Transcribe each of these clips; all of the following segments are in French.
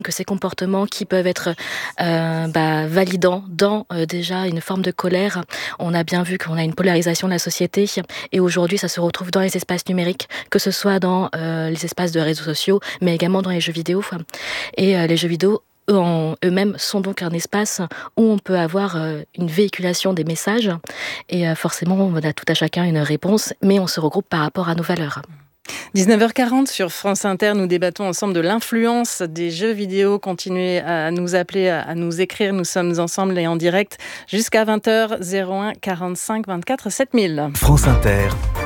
que ces comportements qui peuvent être validants dans déjà une forme de colère. On a bien vu qu'on a une polarisation de la société et aujourd'hui ça se retrouve dans les espaces numériques, que ce soit dans les espaces de réseaux sociaux, mais également dans les jeux vidéo. Et les jeux vidéo eux-mêmes sont donc un espace où on peut avoir une véhiculation des messages et forcément on a tout à chacun une réponse, mais on se regroupe par rapport à nos valeurs. 19h40 sur France Inter, nous débattons ensemble de l'influence des jeux vidéo. Continuez à nous appeler, à nous écrire. Nous sommes ensemble et en direct jusqu'à 20h, 01 45 24 7000. France Inter,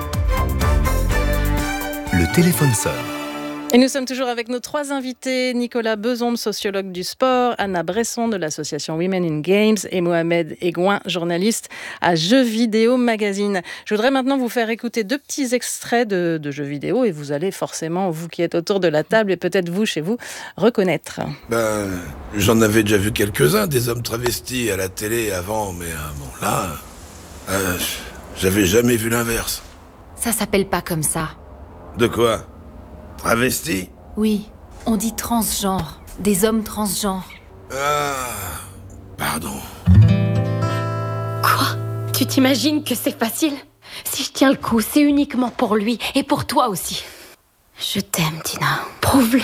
le téléphone sonne. Et nous sommes toujours avec nos trois invités, Nicolas Bezombes, sociologue du sport, Anna Bresson de l'association Women in Games et Mohamed Egouin, journaliste à Jeux Vidéo Magazine. Je voudrais maintenant vous faire écouter deux petits extraits de jeux vidéo et vous allez forcément, vous qui êtes autour de la table et peut-être vous chez vous, reconnaître. J'en avais déjà vu quelques-uns, des hommes travestis à la télé avant, mais j'avais jamais vu l'inverse. Ça s'appelle pas comme ça. De quoi ? Travesti ? Oui, on dit transgenre. Des hommes transgenres. Pardon. Quoi ? Tu t'imagines que c'est facile ? Si je tiens le coup, c'est uniquement pour lui et pour toi aussi. Je t'aime, Tina. Prouve-le.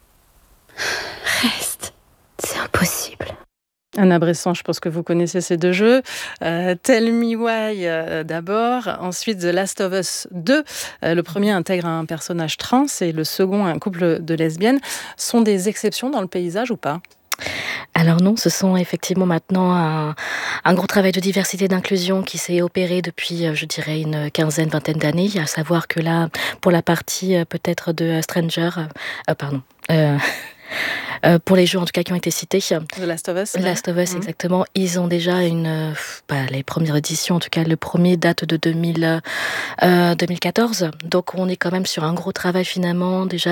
Reste. C'est impossible. Anna Bresson, je pense que vous connaissez ces deux jeux. Tell Me Why d'abord, ensuite The Last of Us 2. Le premier intègre un personnage trans et le second un couple de lesbiennes. Sont des exceptions dans le paysage ou pas ? Alors non, ce sont effectivement maintenant un gros travail de diversité et d'inclusion qui s'est opéré depuis, je dirais, une quinzaine, vingtaine d'années. À savoir que là, pour la partie peut-être de Stranger, pour les jeux en tout cas qui ont été cités. The Last of Us. Last of Us, exactement. Ils ont déjà les premières éditions, en tout cas le premier date de 2014. Donc on est quand même sur un gros travail finalement déjà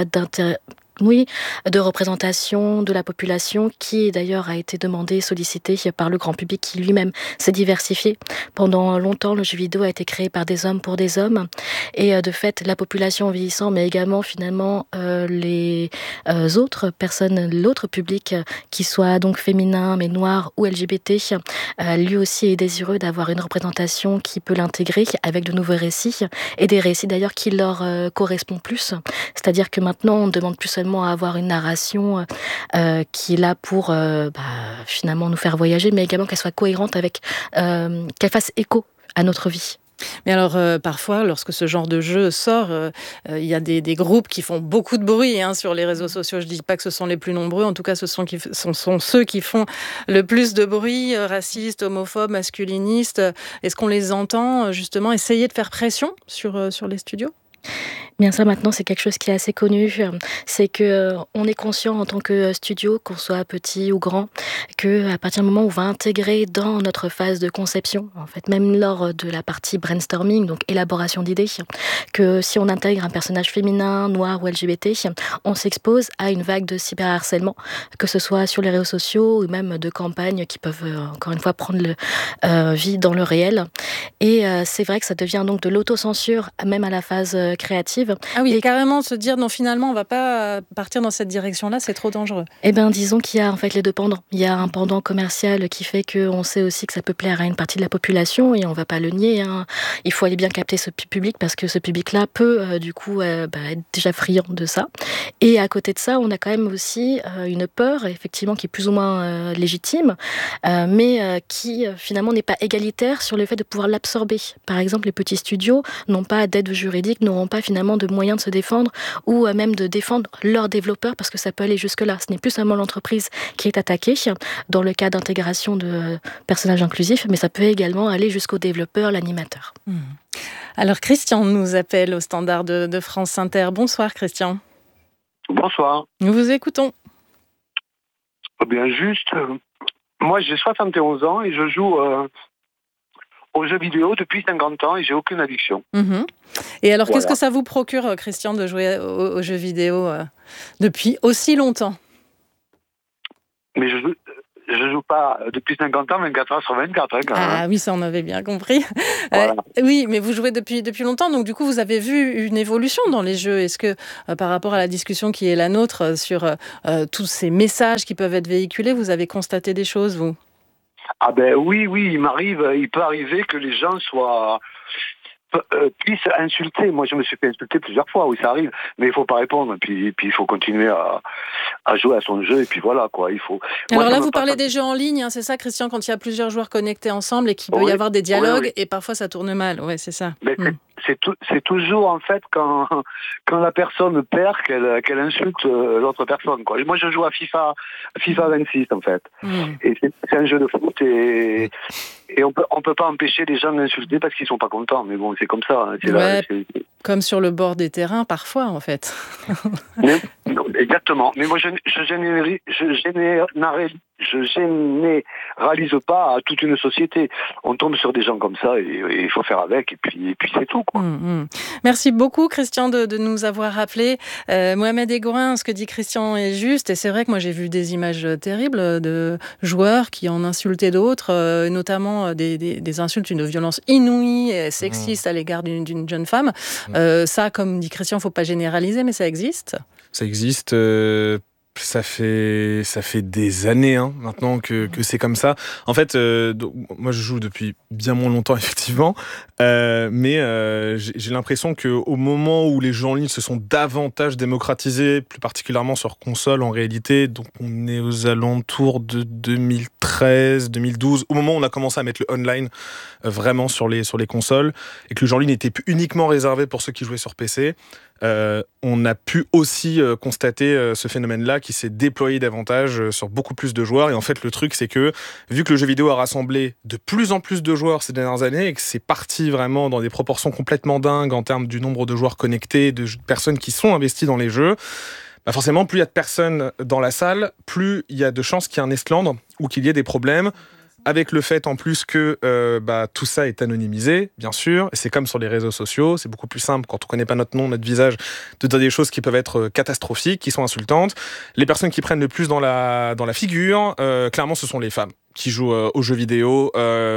de représentation de la population qui d'ailleurs a été demandé, sollicité par le grand public qui lui-même s'est diversifié. Pendant longtemps, le jeu vidéo a été créé par des hommes pour des hommes et de fait, la population vieillissant, mais également finalement les autres personnes, l'autre public qui soit donc féminin, mais noir ou LGBT, lui aussi est désireux d'avoir une représentation qui peut l'intégrer avec de nouveaux récits et des récits d'ailleurs qui leur correspondent plus. C'est-à-dire que maintenant, on ne demande plus seulement à avoir une narration qui est là pour finalement nous faire voyager, mais également qu'elle soit cohérente avec, qu'elle fasse écho à notre vie. Mais alors, parfois, lorsque ce genre de jeu sort, il y a des groupes qui font beaucoup de bruit sur les réseaux sociaux. Je ne dis pas que ce sont les plus nombreux, en tout cas, ce sont ceux qui font le plus de bruit, racistes, homophobes, masculinistes. Est-ce qu'on les entend, justement, essayer de faire pression sur les studios ? Bien ça maintenant c'est quelque chose qui est assez connu, c'est que on est conscient en tant que studio, qu'on soit petit ou grand, que à partir du moment où on va intégrer dans notre phase de conception, en fait même lors de la partie brainstorming, donc élaboration d'idées, que si on intègre un personnage féminin, noir ou LGBT, on s'expose à une vague de cyberharcèlement, que ce soit sur les réseaux sociaux ou même de campagnes qui peuvent encore une fois prendre vie dans le réel. Et c'est vrai que ça devient donc de l'autocensure même à la phase créative. Ah oui, et carrément se dire non, finalement on va pas partir dans cette direction-là, c'est trop dangereux. Eh bien disons qu'il y a en fait les deux pendants. Il y a un pendant commercial qui fait qu'on sait aussi que ça peut plaire à une partie de la population et on va pas le nier. Il faut aller bien capter ce public parce que ce public-là peut être déjà friand de ça. Et à côté de ça, on a quand même aussi une peur effectivement qui est plus ou moins légitime, mais qui finalement n'est pas égalitaire sur le fait de pouvoir l'absorber. Par exemple, les petits studios n'ont pas d'aide juridique, n'auront pas finalement de moyens de se défendre ou même de défendre leurs développeurs parce que ça peut aller jusque-là. Ce n'est plus seulement l'entreprise qui est attaquée dans le cas d'intégration de personnages inclusifs, mais ça peut également aller jusqu'au développeur, l'animateur. Alors Christian nous appelle au standard de France Inter. Bonsoir Christian. Bonsoir. Nous vous écoutons. Bien juste, moi j'ai 71 ans et je joue aux jeux vidéo depuis 50 ans et j'ai aucune addiction. Et alors, qu'est-ce que ça vous procure, Christian, de jouer aux jeux vidéo depuis aussi longtemps ? Mais je joue pas depuis 50 ans, 24 heures sur 24. Hein, quand même. Ah oui, ça on avait bien compris. Voilà. Oui, mais vous jouez depuis longtemps, donc du coup vous avez vu une évolution dans les jeux. Est-ce que par rapport à la discussion qui est la nôtre sur tous ces messages qui peuvent être véhiculés, vous avez constaté des choses, vous? Ah ben oui, il peut arriver que les gens puissent insulter. Moi, je me suis fait insulter plusieurs fois, oui, ça arrive, mais il faut pas répondre. Et puis il faut continuer à jouer à son jeu, et puis voilà, quoi. Il faut. Alors là, vous parlez des jeux en ligne, hein, c'est ça, Christian, quand il y a plusieurs joueurs connectés ensemble et qu'il peut y avoir des dialogues, et parfois ça tourne mal. Ouais, c'est ça. Mais c'est toujours, en fait, quand la personne perd, qu'elle insulte l'autre personne, quoi. Moi, je joue à FIFA 26, en fait. Et c'est un jeu de foot, et on peut pas empêcher les gens d'insulter parce qu'ils sont pas contents. Mais bon, c'est comme ça. Hein. Comme sur le bord des terrains, parfois, en fait. Non, exactement. Mais moi, je généralise pas à toute une société. On tombe sur des gens comme ça, et il faut faire avec, et puis c'est tout, quoi. Merci beaucoup, Christian, de nous avoir rappelé. Mohamed Aigouin, ce que dit Christian est juste, et c'est vrai que moi j'ai vu des images terribles de joueurs qui en insultaient d'autres, notamment des insultes, une violence inouïe et sexiste à l'égard d'une jeune femme. Ça, comme dit Christian, faut pas généraliser, mais ça existe. Ça existe. Ça fait des années maintenant que c'est comme ça. En fait, moi je joue depuis bien moins longtemps effectivement, mais j'ai l'impression qu'au moment où les jeux en ligne se sont davantage démocratisés, plus particulièrement sur console en réalité, donc on est aux alentours de 2013, 2012, au moment où on a commencé à mettre le online vraiment sur les consoles, et que le jeu en ligne n'était plus uniquement réservé pour ceux qui jouaient sur PC. On a pu aussi constater ce phénomène-là qui s'est déployé davantage sur beaucoup plus de joueurs. Et en fait, le truc, c'est que vu que le jeu vidéo a rassemblé de plus en plus de joueurs ces dernières années, et que c'est parti vraiment dans des proportions complètement dingues en termes du nombre de joueurs connectés, de personnes qui sont investies dans les jeux, bah forcément, plus il y a de personnes dans la salle, plus il y a de chances qu'il y ait un esclandre ou qu'il y ait des problèmes. Avec le fait en plus que tout ça est anonymisé, bien sûr, et c'est comme sur les réseaux sociaux, c'est beaucoup plus simple quand on connaît pas notre nom, notre visage, de dire des choses qui peuvent être catastrophiques, qui sont insultantes. Les personnes qui prennent le plus dans la figure, clairement, ce sont les femmes qui jouent aux jeux vidéo.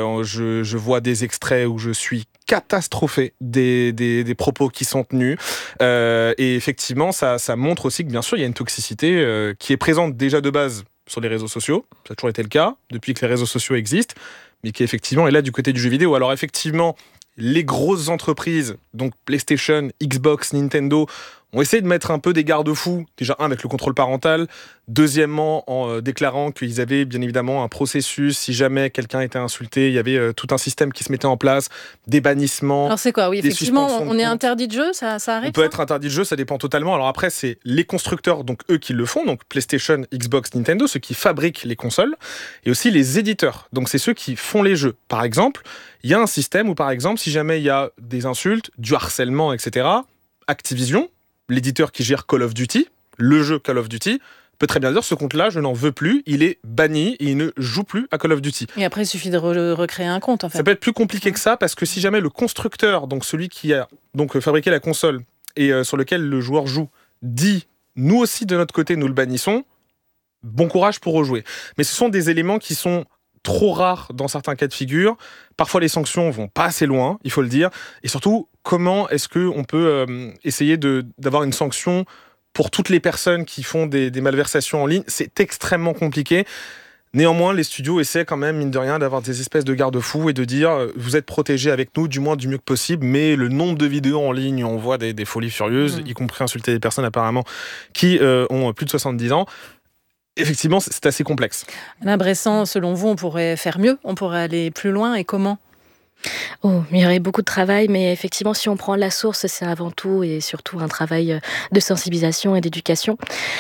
Je vois des extraits où je suis catastrophé des propos qui sont tenus. Et effectivement, ça montre aussi que, bien sûr, il y a une toxicité qui est présente déjà de base sur les réseaux sociaux. Ça a toujours été le cas, depuis que les réseaux sociaux existent, mais qui effectivement est là du côté du jeu vidéo. Alors effectivement, les grosses entreprises, donc PlayStation, Xbox, Nintendo, ont essayé de mettre un peu des garde-fous. Déjà, avec le contrôle parental. Deuxièmement, en déclarant qu'ils avaient bien évidemment un processus. Si jamais quelqu'un était insulté, il y avait tout un système qui se mettait en place, des bannissements. Alors c'est quoi? Oui, effectivement, on est interdit de jeu, ça arrive? On peut être interdit de jeu, ça dépend totalement. Alors après, c'est les constructeurs, donc eux qui le font, donc PlayStation, Xbox, Nintendo, ceux qui fabriquent les consoles, et aussi les éditeurs. Donc c'est ceux qui font les jeux. Par exemple, il y a un système où, par exemple, si jamais il y a des insultes, du harcèlement, etc., Activision, l'éditeur qui gère Call of Duty, le jeu Call of Duty, peut très bien dire ce compte-là, je n'en veux plus, il est banni et il ne joue plus à Call of Duty. Et après, il suffit de recréer un compte, en fait. Ça peut être plus compliqué que ça, parce que si jamais le constructeur, donc celui qui a donc fabriqué la console et sur lequel le joueur joue, dit « nous aussi, de notre côté, nous le bannissons », bon courage pour rejouer. Mais ce sont des éléments qui sont trop rares dans certains cas de figure. Parfois, les sanctions vont pas assez loin, il faut le dire. Et surtout, comment est-ce qu'on peut essayer d'avoir une sanction pour toutes les personnes qui font des malversations en ligne? C'est extrêmement compliqué. Néanmoins, les studios essaient quand même, mine de rien, d'avoir des espèces de garde-fous et de dire vous êtes protégés avec nous, du moins du mieux que possible, mais le nombre de vidéos en ligne, on voit des folies furieuses, y compris insulter des personnes apparemment qui ont plus de 70 ans. Effectivement, c'est assez complexe. Anna Bressan, selon vous, on pourrait faire mieux? On pourrait aller plus loin, et comment? Il y aurait beaucoup de travail, mais effectivement, si on prend la source, c'est avant tout et surtout un travail de sensibilisation et d'éducation.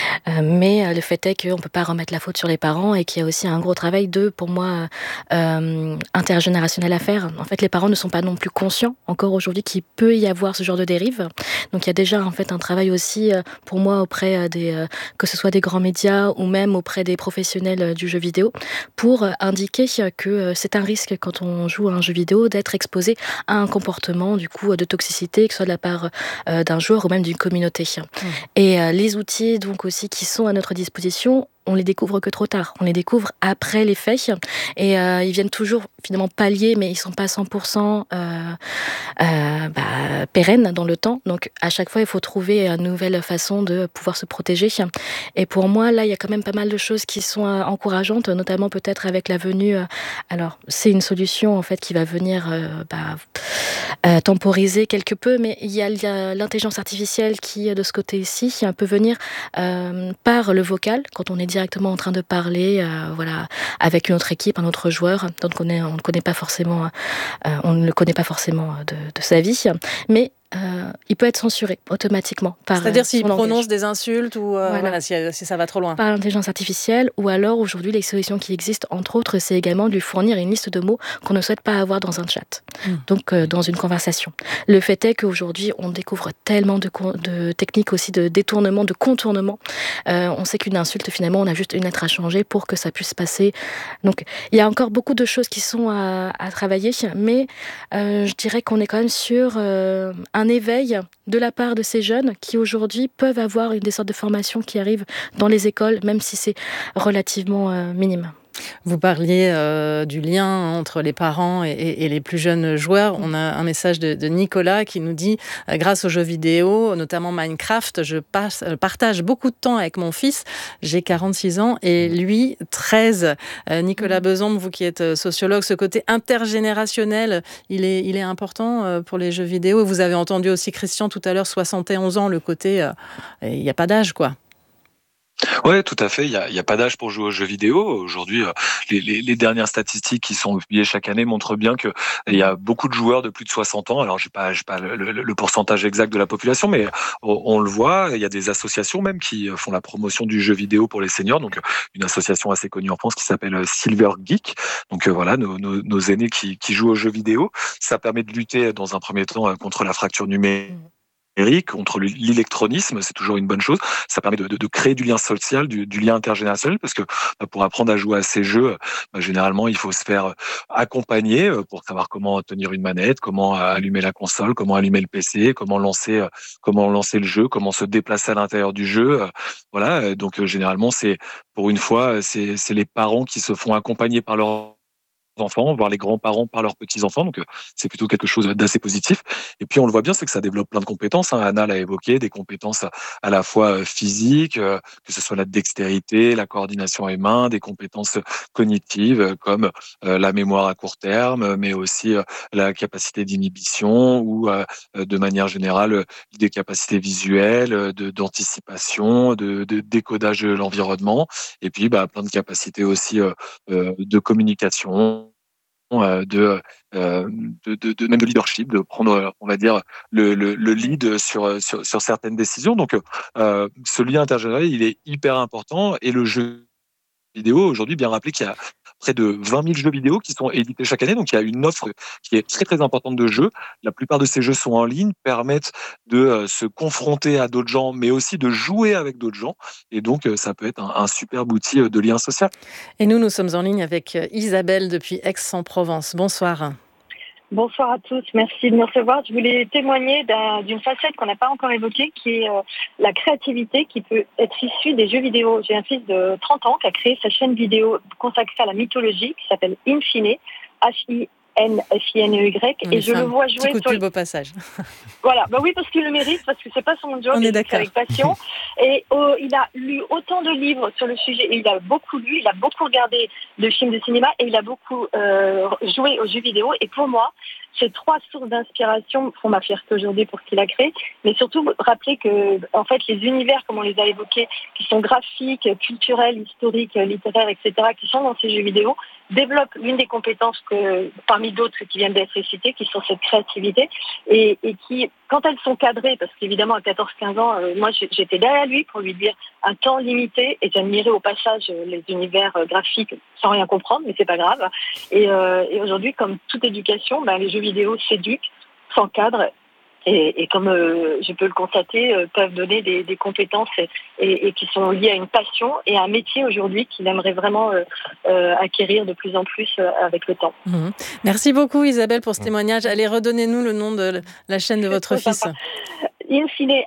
Mais le fait est qu'on ne peut pas remettre la faute sur les parents et qu'il y a aussi un gros travail pour moi, intergénérationnel à faire. En fait, les parents ne sont pas non plus conscients encore aujourd'hui qu'il peut y avoir ce genre de dérive. Donc, il y a déjà en fait un travail aussi pour moi auprès que ce soit des grands médias ou même auprès des professionnels du jeu vidéo pour indiquer que c'est un risque quand on joue à un jeu vidéo d'être exposé à un comportement du coup de toxicité, que ce soit de la part d'un joueur ou même d'une communauté. Et les outils donc aussi qui sont à notre disposition, on les découvre que trop tard. On les découvre après les faits et ils viennent toujours finalement pallier, mais ils sont pas 100% pérennes dans le temps. Donc à chaque fois, il faut trouver une nouvelle façon de pouvoir se protéger. Et pour moi, là, il y a quand même pas mal de choses qui sont encourageantes, notamment peut-être avec la venue. Alors, c'est une solution en fait qui va venir temporiser quelque peu, mais il y a l'intelligence artificielle qui, de ce côté-ci, peut venir par le vocal, quand on est directement en train de parler, avec une autre équipe, un autre joueur, donc on ne connaît pas forcément, on ne le connaît pas forcément de sa vie, mais il peut être censuré automatiquement par C'est-à-dire s'il son prononce langage. des insultes ou si ça va trop loin. Par l'intelligence artificielle, ou alors aujourd'hui les solutions qui existent, entre autres, c'est également de lui fournir une liste de mots qu'on ne souhaite pas avoir dans un chat, donc dans une conversation. Le fait est qu'aujourd'hui on découvre tellement de techniques aussi de détournement, de contournement. On sait qu'une insulte, finalement, on a juste une lettre à changer pour que ça puisse passer. Donc il y a encore beaucoup de choses qui sont à travailler, mais je dirais qu'on est quand même sur un éveil de la part de ces jeunes qui aujourd'hui peuvent avoir des sortes de formations qui arrivent dans les écoles, même si c'est relativement minime. Vous parliez du lien entre les parents et les plus jeunes joueurs. On a un message de Nicolas qui nous dit grâce aux jeux vidéo, notamment Minecraft, je partage beaucoup de temps avec mon fils. J'ai 46 ans et lui 13. Nicolas Besom, vous qui êtes sociologue, ce côté intergénérationnel, il est important pour les jeux vidéo. Vous avez entendu aussi Christian tout à l'heure, 71 ans, le côté il n'y a pas d'âge, quoi. Ouais, tout à fait. Il y a pas d'âge pour jouer aux jeux vidéo. Aujourd'hui, les dernières statistiques qui sont publiées chaque année montrent bien que il y a beaucoup de joueurs de plus de 60 ans. Alors, j'ai pas le pourcentage exact de la population, mais on le voit. Il y a des associations même qui font la promotion du jeu vidéo pour les seniors. Donc, une association assez connue en France qui s'appelle Silver Geek. Donc, voilà, nos aînés qui jouent aux jeux vidéo. Ça permet de lutter dans un premier temps contre la fracture numérique, contre l'électronisme, c'est toujours une bonne chose. Ça permet de créer du lien social, du lien intergénérationnel, parce que pour apprendre à jouer à ces jeux, généralement, il faut se faire accompagner pour savoir comment tenir une manette, comment allumer la console, comment allumer le PC, comment lancer le jeu, comment se déplacer à l'intérieur du jeu. Voilà, donc généralement, c'est pour une fois, c'est les parents qui se font accompagner par leurs enfants, voire les grands-parents par leurs petits-enfants. Donc, c'est plutôt quelque chose d'assez positif. Et puis, on le voit bien, c'est que ça développe plein de compétences. Anna l'a évoqué, des compétences à la fois physiques, que ce soit la dextérité, la coordination des mains, des compétences cognitives comme la mémoire à court terme, mais aussi la capacité d'inhibition ou, de manière générale, des capacités visuelles, d'anticipation, de décodage de l'environnement. Et puis, plein de capacités aussi de communication, même de leadership, de prendre, on va dire, le lead sur certaines décisions. Donc, ce lien intergénérationnel, il est hyper important. Et le jeu vidéo, aujourd'hui, bien rappeler qu'il y a près de 20 000 jeux vidéo qui sont édités chaque année. Donc, il y a une offre qui est très, très importante de jeux. La plupart de ces jeux sont en ligne, permettent de se confronter à d'autres gens, mais aussi de jouer avec d'autres gens. Et donc, ça peut être un superbe outil de lien social. Et nous sommes en ligne avec Isabelle depuis Aix-en-Provence. Bonsoir. Bonsoir à tous, merci de me recevoir. Je voulais témoigner d'une facette qu'on n'a pas encore évoquée, qui est la créativité qui peut être issue des jeux vidéo. J'ai un fils de 30 ans qui a créé sa chaîne vidéo consacrée à la mythologie, qui s'appelle Infine, H-I-N-F-I-N-E-Y, et je le vois jouer sur le beau passage. Voilà, oui, parce qu'il le mérite, parce que c'est pas son job, il le fait avec passion. Et il a lu autant de livres sur le sujet, et il a beaucoup lu, il a beaucoup regardé de films de cinéma, et il a beaucoup joué aux jeux vidéo. Et pour moi, ces trois sources d'inspiration font ma fierté aujourd'hui pour ce qu'il a créé, mais surtout rappeler que, en fait, les univers, comme on les a évoqués, qui sont graphiques, culturels, historiques, littéraires, etc., qui sont dans ces jeux vidéo, développent l'une des compétences parmi d'autres qui viennent d'être citées, qui sont cette créativité, et qui, quand elles sont cadrées, parce qu'évidemment à 14-15 ans, moi j'étais derrière lui pour lui dire un temps limité, et j'admirais au passage les univers graphiques sans rien comprendre, mais c'est pas grave. Et aujourd'hui, comme toute éducation, les jeux vidéo s'éduquent sans cadre. Et comme je peux le constater, peuvent donner des compétences et qui sont liées à une passion et à un métier aujourd'hui qu'il aimerait vraiment acquérir de plus en plus avec le temps. Merci beaucoup Isabelle pour ce témoignage. Allez, redonnez-nous le nom de la chaîne de votre fils. Infine,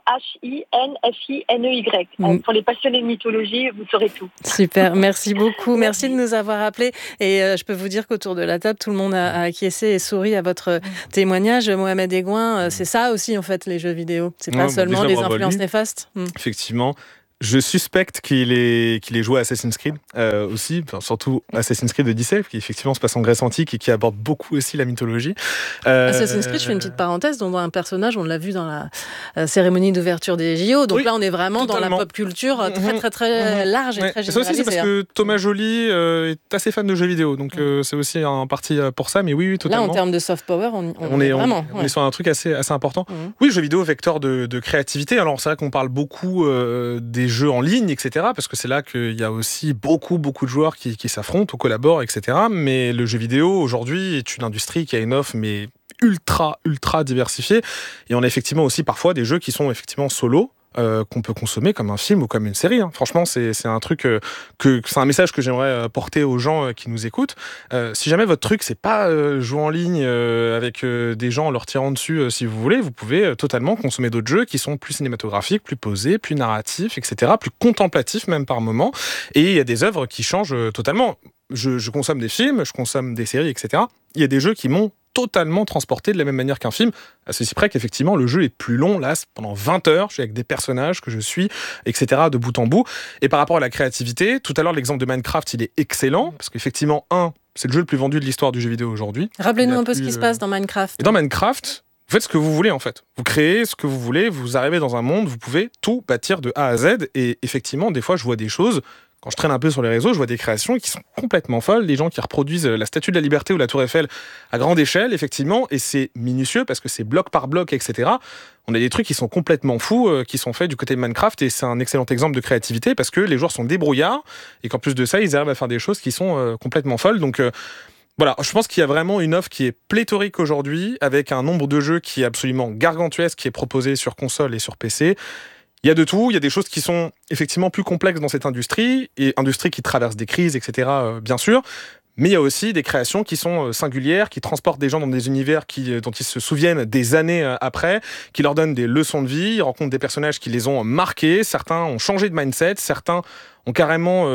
H-I-N-F-I-N-E-Y. Pour les passionnés de mythologie, vous saurez tout. Super, merci beaucoup. Merci de nous avoir appelés. Et je peux vous dire qu'autour de la table, tout le monde a acquiescé et souri à votre témoignage. Mohamed Aigouin, c'est ça aussi, en fait, les jeux vidéo. C'est pas seulement les influences néfastes. Effectivement. Je suspecte qu'il ait joué à Assassin's Creed aussi, surtout Assassin's Creed Odyssey, qui effectivement se passe en Grèce antique et qui aborde beaucoup aussi la mythologie. Assassin's Creed, je fais une petite parenthèse, dont un personnage, on l'a vu dans la cérémonie d'ouverture des JO, donc là on est vraiment dans la pop culture très large et très généralisée. C'est aussi parce que Thomas Joly est assez fan de jeux vidéo, donc c'est aussi un parti pour ça, mais oui, totalement. Là, en termes de soft power, on est sur un truc assez important. Oui, jeux vidéo, vecteur de créativité. Alors c'est vrai qu'on parle beaucoup des jeux en ligne, etc., parce que c'est là qu'il y a aussi beaucoup de joueurs qui s'affrontent ou collaborent, etc. Mais le jeu vidéo, aujourd'hui, est une industrie qui a une offre, mais ultra diversifiée. Et on a effectivement aussi parfois des jeux qui sont effectivement solo, qu'on peut consommer comme un film ou comme une série. Franchement, c'est un truc c'est un message que j'aimerais porter aux gens qui nous écoutent. Si jamais votre truc, c'est pas jouer en ligne avec des gens en leur tirant dessus, si vous voulez, vous pouvez totalement consommer d'autres jeux qui sont plus cinématographiques, plus posés, plus narratifs, etc., plus contemplatifs même par moments. Et il y a des œuvres qui changent totalement. Je consomme des films, je consomme des séries, etc. Il y a des jeux qui m'ont totalement transporté de la même manière qu'un film, à ceci près qu'effectivement le jeu est plus long, là pendant 20 heures, je suis avec des personnages que je suis, etc., de bout en bout. Et par rapport à la créativité, tout à l'heure l'exemple de Minecraft, il est excellent, parce qu'effectivement, c'est le jeu le plus vendu de l'histoire du jeu vidéo aujourd'hui. Rappelez-nous un peu ce qui se passe dans Minecraft. Et dans Minecraft, vous faites ce que vous voulez en fait. Vous créez ce que vous voulez, vous arrivez dans un monde, vous pouvez tout bâtir de A à Z, et effectivement, des fois je vois des choses. Quand je traîne un peu sur les réseaux, je vois des créations qui sont complètement folles, des gens qui reproduisent la Statue de la Liberté ou la Tour Eiffel à grande échelle, effectivement, et c'est minutieux parce que c'est bloc par bloc, etc. On a des trucs qui sont complètement fous, qui sont faits du côté de Minecraft, et c'est un excellent exemple de créativité parce que les joueurs sont débrouillards, et qu'en plus de ça, ils arrivent à faire des choses qui sont complètement folles. Donc voilà, je pense qu'il y a vraiment une offre qui est pléthorique aujourd'hui, avec un nombre de jeux qui est absolument gargantuesque, qui est proposé sur console et sur PC. Il y a de tout, il y a des choses qui sont effectivement plus complexes dans cette industrie, et industrie qui traverse des crises, etc., bien sûr, mais il y a aussi des créations qui sont singulières, qui transportent des gens dans des univers dont ils se souviennent des années après, qui leur donnent des leçons de vie, ils rencontrent des personnages qui les ont marqués, certains ont changé de mindset, certains ont carrément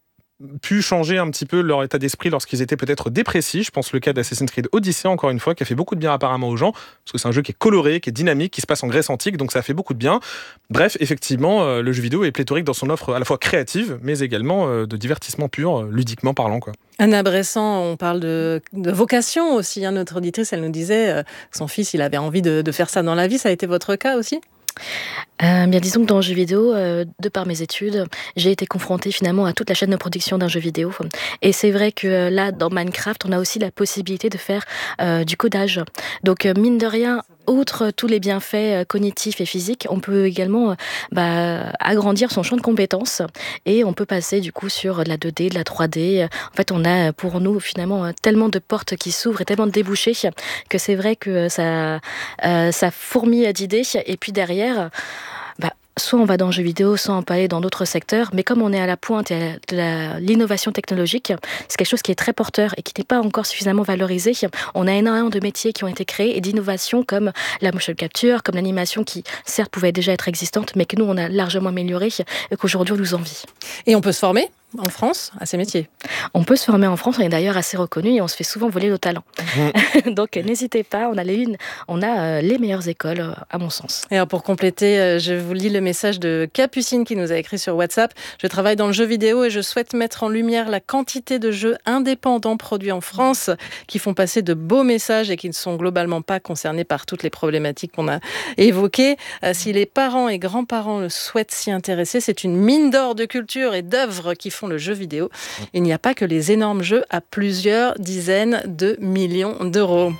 pu changer un petit peu leur état d'esprit lorsqu'ils étaient peut-être dépressifs. Je pense le cas d'Assassin's Creed Odyssey, encore une fois, qui a fait beaucoup de bien apparemment aux gens, parce que c'est un jeu qui est coloré, qui est dynamique, qui se passe en Grèce antique, donc ça fait beaucoup de bien. Bref, effectivement, le jeu vidéo est pléthorique dans son offre à la fois créative, mais également de divertissement pur, ludiquement parlant, quoi. Anna Bressan, on parle de vocation aussi. Notre auditrice, elle nous disait que son fils, il avait envie de faire ça dans la vie. Ça a été votre cas aussi ? Bien, disons que dans le jeu vidéo, de par mes études, j'ai été confrontée finalement à toute la chaîne de production d'un jeu vidéo. Et c'est vrai que là, dans Minecraft, on a aussi la possibilité de faire du codage. Donc, mine de rien, outre tous les bienfaits cognitifs et physiques, on peut également agrandir son champ de compétences, et on peut passer du coup sur de la 2D, de la 3D. En fait, on a pour nous finalement tellement de portes qui s'ouvrent et tellement de débouchés que c'est vrai que ça fourmille d'idées. Et puis derrière, soit on va dans le jeu vidéo, soit on peut aller dans d'autres secteurs, mais comme on est à la pointe de l'innovation technologique, c'est quelque chose qui est très porteur et qui n'est pas encore suffisamment valorisé. On a énormément de métiers qui ont été créés et d'innovations comme la motion capture, comme l'animation qui, certes, pouvait déjà être existante, mais que nous, on a largement amélioré et qu'aujourd'hui, on nous envie. Et on peut se former en France à ces métiers? On peut se former en France, on est d'ailleurs assez reconnu et on se fait souvent voler nos talents. Donc n'hésitez pas, on a les meilleures écoles à mon sens. Et alors pour compléter, je vous lis le message de Capucine qui nous a écrit sur WhatsApp. Je travaille dans le jeu vidéo et je souhaite mettre en lumière la quantité de jeux indépendants produits en France qui font passer de beaux messages et qui ne sont globalement pas concernés par toutes les problématiques qu'on a évoquées. Si les parents et grands-parents le souhaitent s'y intéresser, c'est une mine d'or de culture et d'œuvres qui font le jeu vidéo. Il n'y a pas que les énormes jeux à plusieurs dizaines de millions d'euros.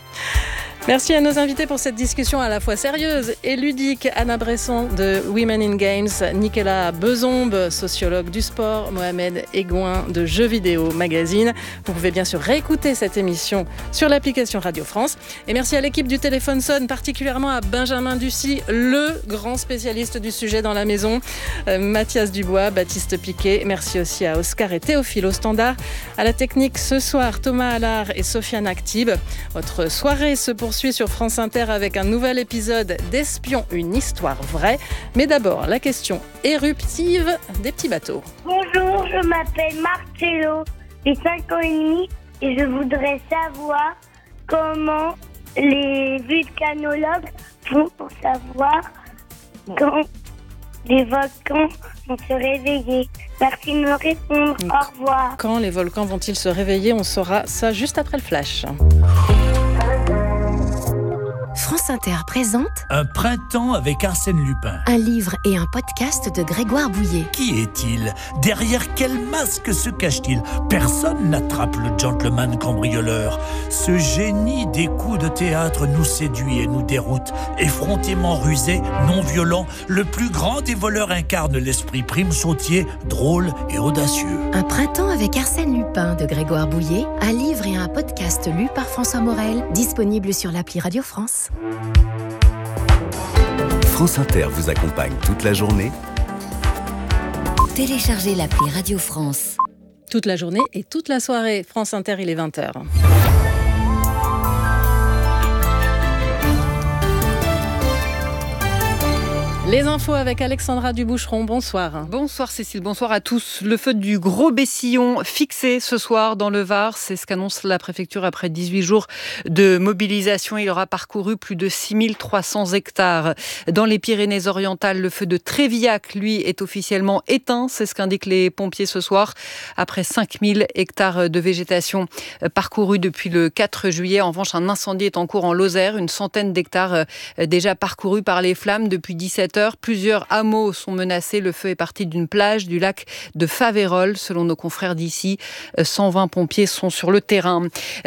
Merci à nos invités pour cette discussion à la fois sérieuse et ludique. Anna Bressan de Women in Games, Nicolas Bezombe, sociologue du sport, Mohamed Aigouin de Jeux Vidéo Magazine. Vous pouvez bien sûr réécouter cette émission sur l'application Radio France. Et merci à l'équipe du Téléphone Sonne, particulièrement à Benjamin Ducy, le grand spécialiste du sujet dans la maison, Mathias Dubois, Baptiste Piquet. Merci aussi à Oscar et Théophile au standard. À la technique ce soir, Thomas Allard et Sofiane Actib. Votre soirée se poursuit poursuit sur France Inter avec un nouvel épisode d'Espions, une histoire vraie. Mais d'abord, la question éruptive des petits bateaux. Bonjour, je m'appelle Marcello, j'ai 5 ans et demi et je voudrais savoir comment les vulcanologues font pour savoir quand les volcans vont se réveiller. Merci de me répondre. Au revoir. Quand les volcans vont-ils se réveiller? On saura ça juste après le flash. France Inter présente Un printemps avec Arsène Lupin. un livre et un podcast de Grégoire Bouillet. Qui est-il? Derrière quel masque se cache-t-il? Personne n'attrape le gentleman cambrioleur. Ce génie des coups de théâtre nous séduit et nous déroute. Effrontément rusé, non violent, le plus grand des voleurs incarne l'esprit Prime Sautier, drôle et audacieux. Un printemps avec Arsène Lupin de Grégoire Bouillet, un livre et un podcast lu par François Morel, disponible sur l'appli Radio France. France Inter vous accompagne toute la journée. Téléchargez l'appli Radio France. Toute la journée et toute la soirée. France Inter, il est 20h. Les infos avec Alexandra Duboucheron, bonsoir. Bonsoir Cécile, bonsoir à tous. Le feu du Gros Bessillon fixé ce soir dans le Var, c'est ce qu'annonce la préfecture après 18 jours de mobilisation. Il aura parcouru plus de 6300 hectares. Dans les Pyrénées-Orientales, le feu de Trévillac, lui, est officiellement éteint. C'est ce qu'indiquent les pompiers ce soir. Après 5000 hectares de végétation parcourus depuis le 4 juillet. En revanche, un incendie est en cours en Lozère. Une centaine d'hectares déjà parcourus par les flammes depuis 17 heures. Plusieurs hameaux sont menacés. Le feu est parti d'une plage du lac de Faverolles. Selon nos confrères d'ici, 120 pompiers sont sur le terrain.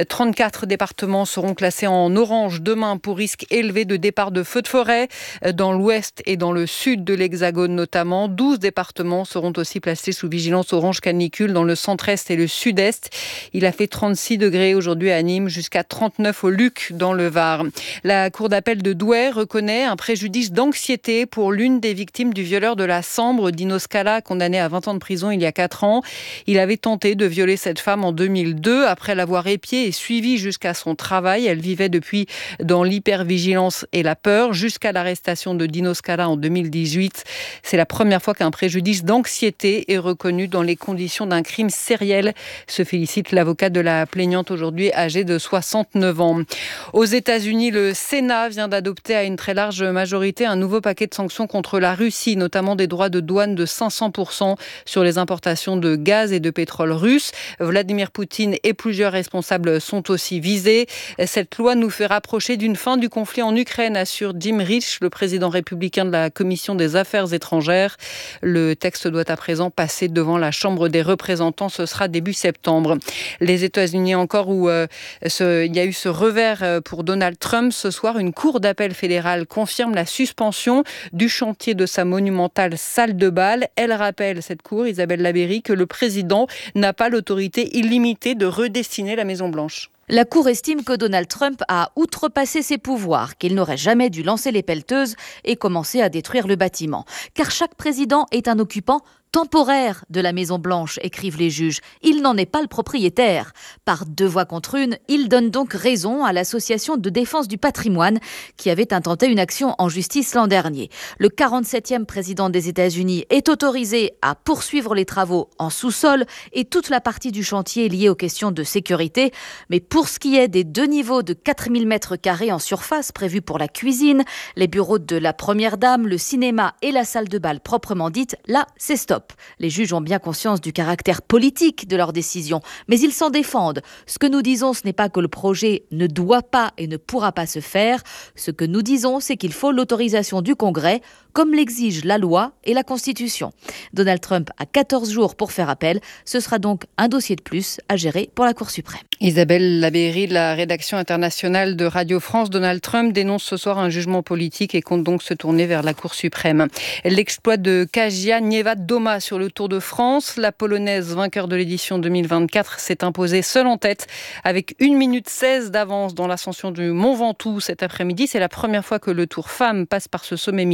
34 départements seront classés en orange demain pour risque élevé de départ de feux de forêt. Dans l'ouest et dans le sud de l'Hexagone notamment. 12 départements seront aussi placés sous vigilance orange canicule dans le centre-est et le sud-est. Il a fait 36 degrés aujourd'hui à Nîmes, jusqu'à 39 au Luc dans le Var. La cour d'appel de Douai reconnaît un préjudice d'anxiété pour l'une des victimes du violeur de la Sambre, Dino Scala, condamné à 20 ans de prison il y a 4 ans. Il avait tenté de violer cette femme en 2002. Après l'avoir épiée et suivie jusqu'à son travail, elle vivait depuis dans l'hypervigilance et la peur, jusqu'à l'arrestation de Dino Scala en 2018. C'est la première fois qu'un préjudice d'anxiété est reconnu dans les conditions d'un crime sériel, se félicite l'avocat de la plaignante, aujourd'hui âgée de 69 ans. Aux États-Unis, le Sénat vient d'adopter à une très large majorité un nouveau paquet de sanctions contre la Russie, notamment des droits de douane de 500% sur les importations de gaz et de pétrole russe. Vladimir Poutine et plusieurs responsables sont aussi visés. Cette loi nous fait rapprocher d'une fin du conflit en Ukraine, assure Jim Rich, le président républicain de la Commission des Affaires étrangères. Le texte doit à présent passer devant la Chambre des représentants. Ce sera début septembre. Les États-Unis encore, où il y a eu ce revers pour Donald Trump. Ce soir, une cour d'appel fédérale confirme la suspension du chantier de sa monumentale salle de bal. Elle rappelle, cette cour, Isabelle Labéry, que le président n'a pas l'autorité illimitée de redessiner la Maison-Blanche. La Cour estime que Donald Trump a outrepassé ses pouvoirs, qu'il n'aurait jamais dû lancer les pelleteuses et commencer à détruire le bâtiment. Car chaque président est un occupant temporaire de la Maison-Blanche, écrivent les juges. Il n'en est pas le propriétaire. Par 2 voix contre 1, il donne donc raison à l'Association de défense du patrimoine qui avait intenté une action en justice l'an dernier. Le 47e président des États-Unis est autorisé à poursuivre les travaux en sous-sol et toute la partie du chantier liée aux questions de sécurité. Mais pour ce qui est des 2 niveaux de 4000 m² en surface prévus pour la cuisine, les bureaux de la première dame, le cinéma et la salle de bal proprement dite, là, c'est stop. Les juges ont bien conscience du caractère politique de leur décision, mais ils s'en défendent. Ce que nous disons, ce n'est pas que le projet ne doit pas et ne pourra pas se faire. Ce que nous disons, c'est qu'il faut l'autorisation du Congrès, comme l'exigent la loi et la Constitution. Donald Trump a 14 jours pour faire appel. Ce sera donc un dossier de plus à gérer pour la Cour suprême. Isabelle Labéry de la rédaction internationale de Radio France. Donald Trump dénonce ce soir un jugement politique et compte donc se tourner vers la Cour suprême. L'exploit de Kasia Niewiadoma sur le Tour de France. La Polonaise, vainqueur de l'édition 2024, s'est imposée seule en tête avec 1 minute 16 d'avance dans l'ascension du Mont Ventoux cet après-midi. C'est la première fois que le Tour Femmes passe par ce sommet mythique.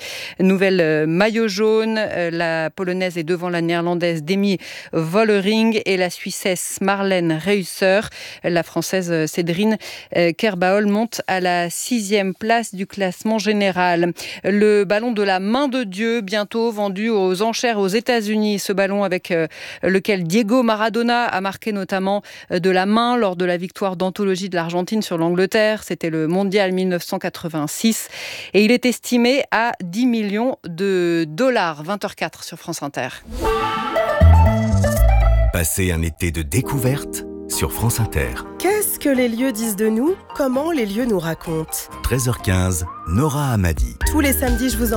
nouvelle maillot jaune. La Polonaise est devant la Néerlandaise Demi Vollering et la Suissesse Marlène Reusser. La Française Cédrine Kerbaol monte à la 6e place du classement général. Le ballon de la main de Dieu, bientôt vendu aux enchères aux États-Unis. Ce ballon avec lequel Diego Maradona a marqué notamment de la main lors de la victoire d'anthologie de l'Argentine sur l'Angleterre. C'était le mondial 1986. Et il est estimé à 10 millions de dollars. 20h04 sur France Inter. Passez un été de découverte sur France Inter. Qu'est-ce que les lieux disent de nous ? Comment les lieux nous racontent ? 13h15, Nora Hamadi. Tous les samedis, je vous